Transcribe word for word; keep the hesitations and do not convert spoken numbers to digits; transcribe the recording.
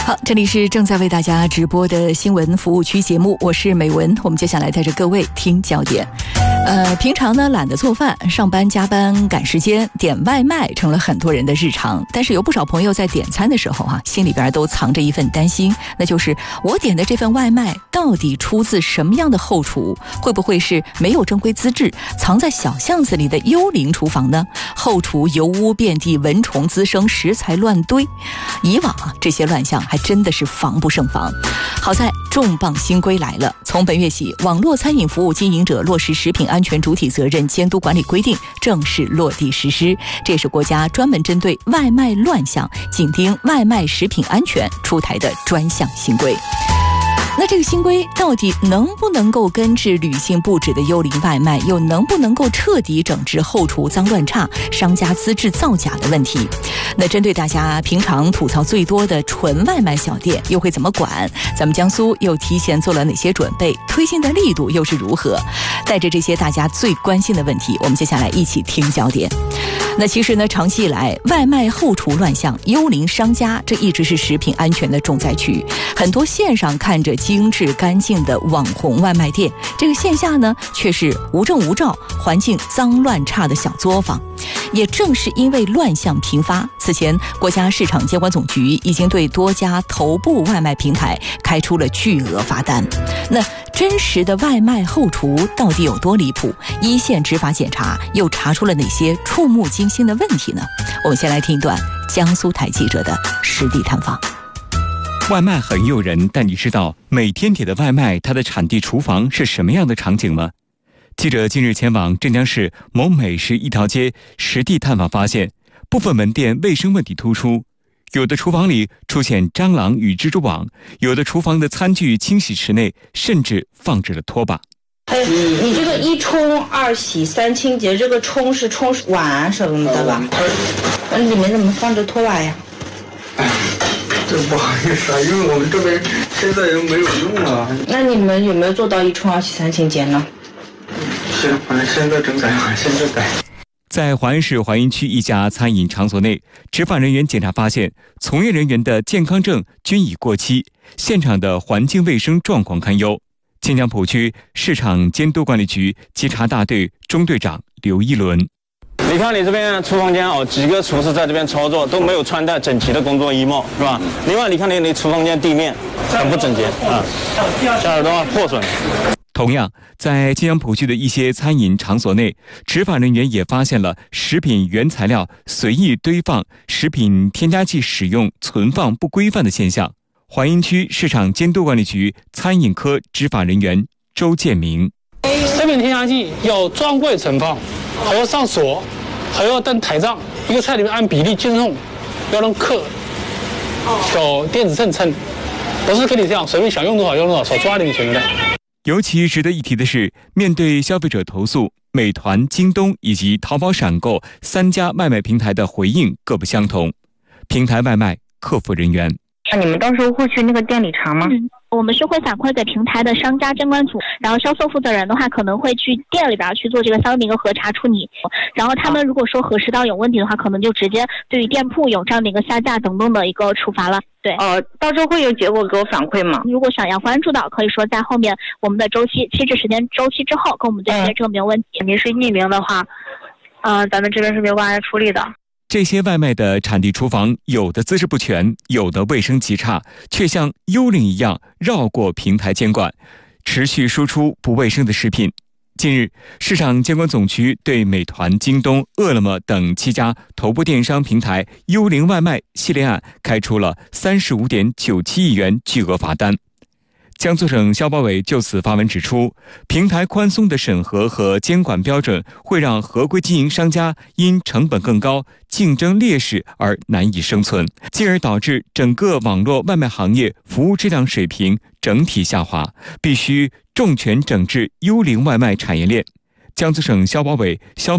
好，这里是正在为大家直播的新闻服务区节目，我是美文。我们接下来带着各位听焦点。呃，平常呢懒得做饭，上班加班赶时间，点外卖成了很多人的日常。但是有不少朋友在点餐的时候哈、啊，心里边都藏着一份担心，那就是我点的这份外卖到底出自什么样的后厨？会不会是没有正规资质，藏在小巷子里的幽灵厨房呢？后厨油污遍地，蚊虫滋生，食材乱堆。以往啊，这些乱象还真的是防不胜防。好在重磅新规来了，从本月起，网络餐饮服务经营者落实食品安全主体责任监督管理规定正式落地实施。这也是国家专门针对外卖乱象紧盯外卖食品安全出台的专项新规。那这个新规到底能不能够根治屡禁不止的幽灵外卖，又能不能够彻底整治后厨脏乱差、商家资质造假的问题？那针对大家平常吐槽最多的纯外卖小店，又会怎么管？咱们江苏又提前做了哪些准备？推进的力度又是如何？带着这些大家最关心的问题，我们接下来一起听焦点。那其实呢，长期以来，外卖后厨乱象、幽灵商家，这一直是食品安全的重灾区。很多线上看着精致干净的网红外卖店，这个线下呢却是无证无照、环境脏乱差的小作坊。也正是因为乱象频发，此前国家市场监管总局已经对多家头部外卖平台开出了巨额罚单。那真实的外卖后厨到底有多离谱？一线执法检查又查出了哪些触目惊心的问题呢？我们先来听一段江苏台记者的实地探访。 外卖很诱人，但你知道每天点的外卖它的产地厨房是什么样的场景吗？记者近日前往镇江市某美食一条街实地探访，发现部分门店卫生问题突出，有的厨房里出现蟑螂与蜘蛛网，有的厨房的餐具清洗池内甚至放置了拖把。 哎，你这个一冲二洗三清洁，这个冲是冲碗什么的吧？那里面怎么放着拖把呀？ 哎，这不好意思啊，因为我们这边现在也没有用了。 那你们有没有做到一冲二洗三清洁呢？ 现现在正在现在改。 在淮安市淮阴区一家餐饮场所内，执法人员检查发现，从业人员的健康证均已过期，现场的环境卫生状况堪忧。晋江浦区市场监督管理局稽查大队中队长刘一伦。 你看你这边厨房间哦，几个厨师在这边操作都没有穿戴整齐的工作衣帽，是吧？另外，你看你你厨房间地面很不整洁啊，下耳朵破损。 同样，在晋江浦区的一些餐饮场所内，执法人员也发现了食品原材料随意堆放、食品添加剂使用、存放不规范的现象。淮阴区市场监督管理局餐饮科执法人员周建明： 食品添加剂要专柜存放，还要上锁，还要登台账，一个菜里面按比例斤重，要能克，有电子秤称，不是跟你这样随便想用多少用多少，少抓进去的。 尤其值得一提的是，面对消费者投诉，美团、京东以及淘宝闪购三家外卖平台的回应各不相同。平台外卖客服人员： 那你们到时候会去那个店里查吗？ 嗯，我们是会反馈给平台的商家监管组，然后销售负责人的话可能会去店里边去做这个相应的一个核查处理，然后他们如果说核实到有问题的话，可能就直接对于店铺有这样的一个下架等等的一个处罚了。对， 呃，到时候会有结果给我反馈吗？ 如果想要关注到，可以说在后面我们的周期七至十天周期之后跟我们对接，这个没有问题。 您是匿名的话，呃，咱们这边是没有办法处理的。 这些外卖的产地厨房，有的资质不全，有的卫生极差，却像幽灵一样绕过平台监管，持续输出不卫生的食品。近日，市场监管总局对美团、京东、饿了么等七家头部电商平台幽灵外卖系列案开出了三十五点九七亿元巨额罚单。江苏省消保委就此发文指出，平台宽松的审核和监管标准会让合规经营商家因成本更高、竞争劣势而难以生存，进而导致整个网络外卖行业服务质量水平整体下滑，必须重拳整治幽灵外卖产业链。江苏省消保委消